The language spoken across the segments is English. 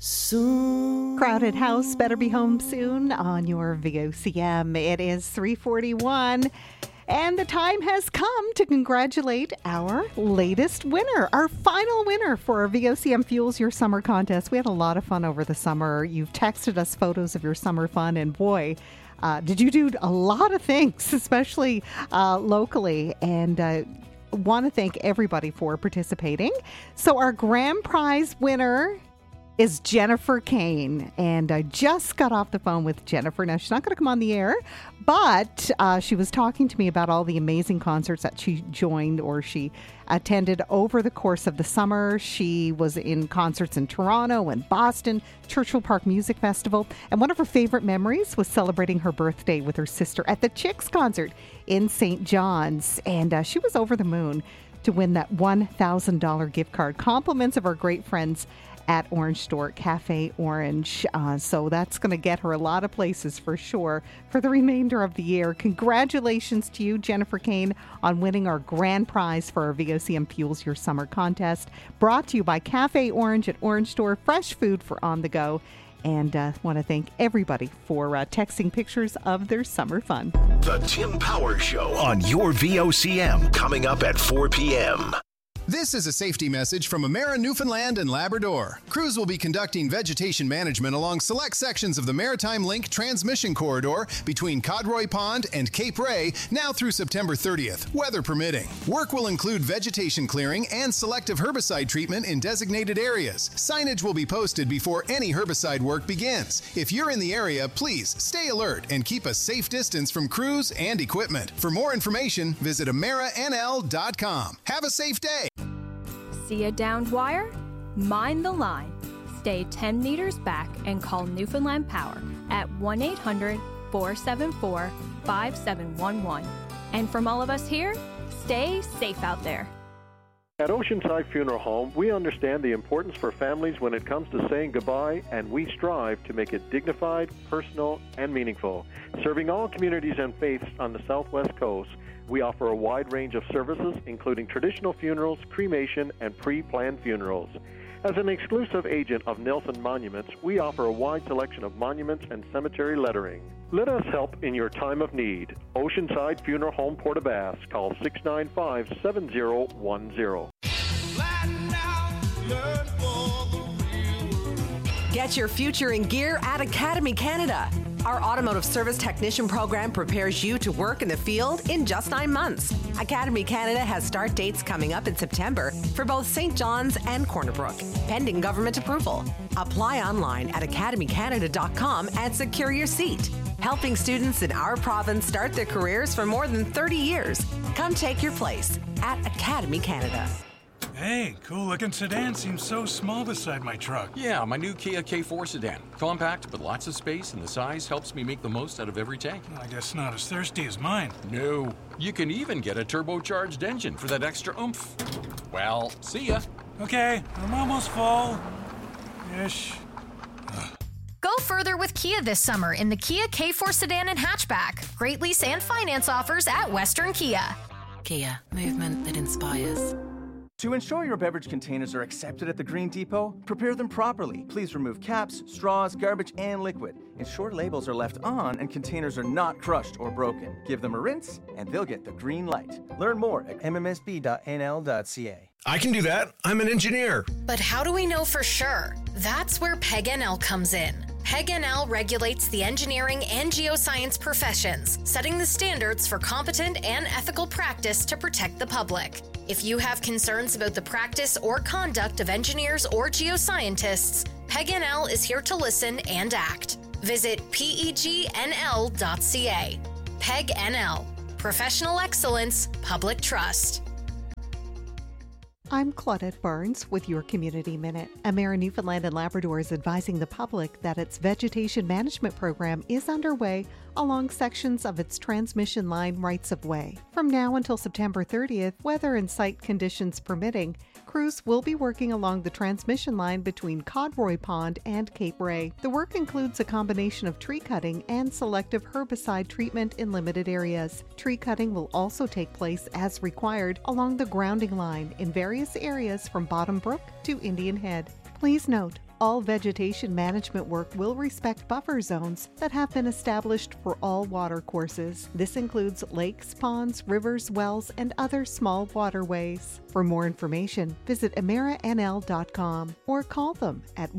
soon. Crowded House better be home soon on your VOCM. It is 3:41. And the time has come to congratulate our latest winner, our final winner for our VOCM Fuels Your Summer contest. We had a lot of fun over the summer. You've texted us photos of your summer fun, and boy, did you do a lot of things, especially locally. And want to thank everybody for participating. So our grand prize winner is Jennifer Kane. And I just got off the phone with Jennifer. Now, she's not going to come on the air, but she was talking to me about all the amazing concerts that she joined or she attended over the course of the summer. She was in concerts in Toronto and Boston, Churchill Park Music Festival. And one of her favorite memories was celebrating her birthday with her sister at the Chicks concert in St. John's. And she was over the moon to win that $1,000 gift card. Compliments of our great friends at Orange Store, Cafe Orange. So that's going to get her a lot of places for sure for the remainder of the year. Congratulations to you, Jennifer Kane, on winning our grand prize for our VOCM Fuels Your Summer contest. Brought to you by Cafe Orange at Orange Store, fresh food for on the go. And want to thank everybody for texting pictures of their summer fun. The Tim Power Show on your VOCM, coming up at 4 p.m. This is a safety message from Emera Newfoundland and Labrador. Crews will be conducting vegetation management along select sections of the Maritime Link transmission corridor between Codroy Pond and Cape Ray now through September 30th, weather permitting. Work will include vegetation clearing and selective herbicide treatment in designated areas. Signage will be posted before any herbicide work begins. If you're in the area, please stay alert and keep a safe distance from crews and equipment. For more information, visit AmeriNL.com. Have a safe day. See a downed wire? Mind the line. Stay 10 meters back and call Newfoundland Power at 1-800-474-5711. And from all of us here, stay safe out there. At Oceanside Funeral Home, we understand the importance for families when it comes to saying goodbye, and we strive to make it dignified, personal, and meaningful. Serving all communities and faiths on the Southwest Coast, we offer a wide range of services, including traditional funerals, cremation, and pre-planned funerals. As an exclusive agent of Nelson Monuments, we offer a wide selection of monuments and cemetery lettering. Let us help in your time of need. Oceanside Funeral Home, Port aux Basques. Call 695-7010. Get your future in gear at Academy Canada. Our automotive service technician program prepares you to work in the field in just 9 months. Academy Canada has start dates coming up in September for both St. John's and Corner Brook, pending government approval. Apply online at academycanada.com and secure your seat. Helping students in our province start their careers for more than 30 years. Come take your place at Academy Canada. Hey, cool-looking sedan seems so small beside my truck. Yeah, my new Kia K4 sedan. Compact, but lots of space, and the size helps me make the most out of every tank. I guess not as thirsty as mine. No. You can even get a turbocharged engine for that extra oomph. Well, see ya. Okay, I'm almost full. Ish. Go further with Kia this summer in the Kia K4 sedan and hatchback. Great lease and finance offers at Western Kia. Kia, movement that inspires. To ensure your beverage containers are accepted at the Green Depot, prepare them properly. Please remove caps, straws, garbage, and liquid. Ensure labels are left on and containers are not crushed or broken. Give them a rinse, and they'll get the green light. Learn more at mmsb.nl.ca. I can do that. I'm an engineer. But how do we know for sure? That's where PEG-NL comes in. PEG-NL regulates the engineering and geoscience professions, setting the standards for competent and ethical practice to protect the public. If you have concerns about the practice or conduct of engineers or geoscientists, PEG-NL is here to listen and act. Visit pegnl.ca. PEG-NL. Professional excellence, public trust. I'm Claudette Barnes with your Community Minute. Emera Newfoundland and Labrador is advising the public that its vegetation management program is underway along sections of its transmission line rights-of-way. From now until September 30th, weather and site conditions permitting, crews will be working along the transmission line between Codroy Pond and Cape Ray. The work includes a combination of tree cutting and selective herbicide treatment in limited areas. Tree cutting will also take place as required along the grounding line in various areas from Bottom Brook to Indian Head. Please note, all vegetation management work will respect buffer zones that have been established for all water courses. This includes lakes, ponds, rivers, wells, and other small waterways. For more information, visit emeranl.com or call them at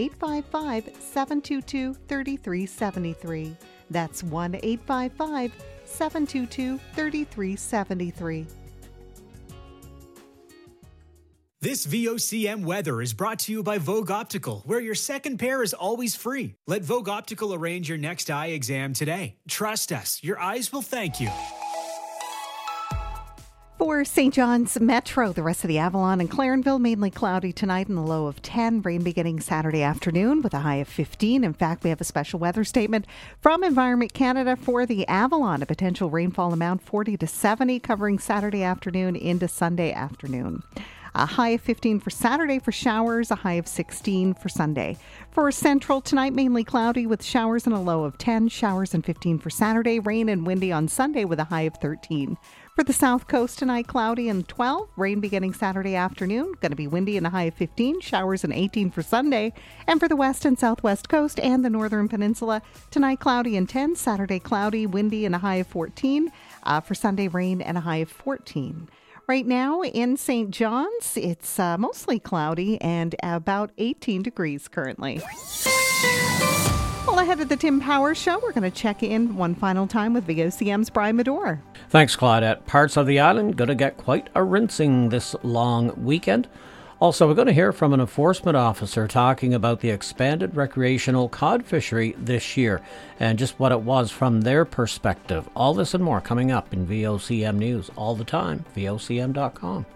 1-855-722-3373. That's 1-855-722-3373. This VOCM weather is brought to you by Vogue Optical, where your second pair is always free. Let Vogue Optical arrange your next eye exam today. Trust us, your eyes will thank you. For St. John's Metro, the rest of the Avalon and Clarenville, mainly cloudy tonight and a low of 10. Rain beginning Saturday afternoon with a high of 15. In fact, we have a special weather statement from Environment Canada for the Avalon. A potential rainfall amount 40 to 70, covering Saturday afternoon into Sunday afternoon. A high of 15 for Saturday for showers, a high of 16 for Sunday. For Central, tonight mainly cloudy with showers and a low of 10, showers and 15 for Saturday, rain and windy on Sunday with a high of 13. For the South Coast tonight, cloudy and 12, rain beginning Saturday afternoon, going to be windy and a high of 15, showers and 18 for Sunday. And for the West and Southwest Coast and the Northern Peninsula, tonight cloudy and 10, Saturday cloudy, windy and a high of 14. For Sunday, rain and a high of 14. Right now in St. John's, it's mostly cloudy and about 18 degrees currently. Well, ahead of the Tim Powers Show, we're going to check in one final time with VOCM's Brian Medore. Thanks, Claudette. Parts of the island going to get quite a rinsing this long weekend. Also, we're going to hear from an enforcement officer talking about the expanded recreational cod fishery this year and just what it was from their perspective. All this and more coming up in VOCM News all the time, VOCM.com.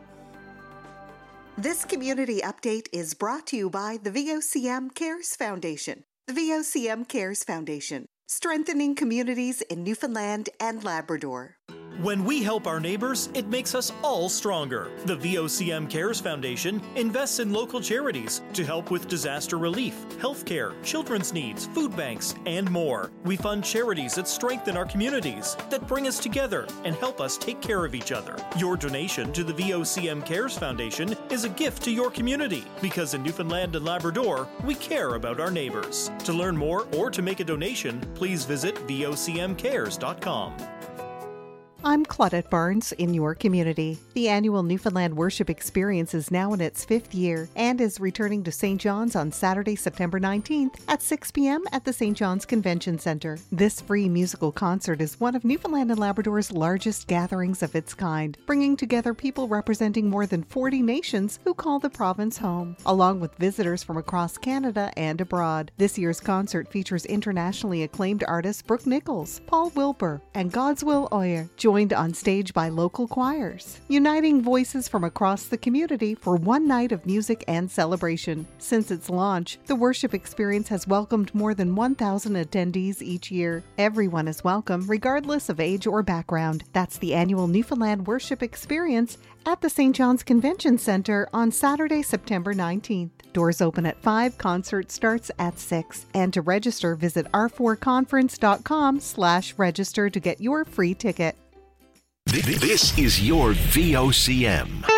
This community update is brought to you by the VOCM Cares Foundation. The VOCM Cares Foundation, strengthening communities in Newfoundland and Labrador. When we help our neighbors, it makes us all stronger. The VOCM Cares Foundation invests in local charities to help with disaster relief, healthcare, children's needs, food banks, and more. We fund charities that strengthen our communities, that bring us together and help us take care of each other. Your donation to the VOCM Cares Foundation is a gift to your community, because in Newfoundland and Labrador, we care about our neighbors. To learn more or to make a donation, please visit vocmcares.com. I'm Claudette Barnes in your community. The annual Newfoundland Worship Experience is now in its 5th year and is returning to St. John's on Saturday, September 19th at 6 p.m. at the St. John's Convention Centre. This free musical concert is one of Newfoundland and Labrador's largest gatherings of its kind, bringing together people representing more than 40 nations who call the province home, along with visitors from across Canada and abroad. This year's concert features internationally acclaimed artists Brooke Nichols, Paul Wilbur, and Godswill Oyer, joined on stage by local choirs, uniting voices from across the community for one night of music and celebration. Since its launch, the worship experience has welcomed more than 1,000 attendees each year. Everyone is welcome, regardless of age or background. That's the annual Newfoundland Worship Experience at the St. John's Convention Centre on Saturday, September 19th. Doors open at 5, concert starts at 6. And to register, visit r4conference.com/register to get your free ticket. This is your VOCM.